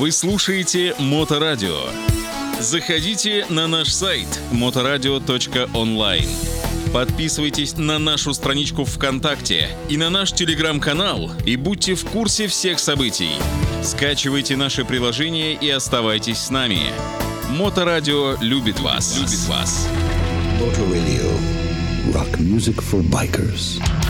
Вы слушаете Моторадио. Заходите на наш сайт motoradio.online. Подписывайтесь на нашу страничку ВКонтакте и на наш телеграм-канал и будьте в курсе всех событий. Скачивайте наше приложение и оставайтесь с нами. Моторадио любит вас. Motor Radio. Rock music for bikers.